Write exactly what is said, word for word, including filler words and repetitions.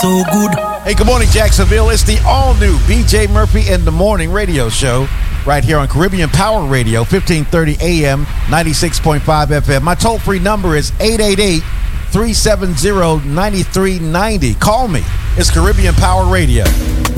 So good. Hey, good morning, Jacksonville. It's the all-new B J Murphy in the Morning radio show right here on Caribbean Power Radio, fifteen thirty A M, ninety-six point five F M. My toll-free number is eight eight eight, three seven zero, nine three nine zero. Call me. It's Caribbean Power Radio.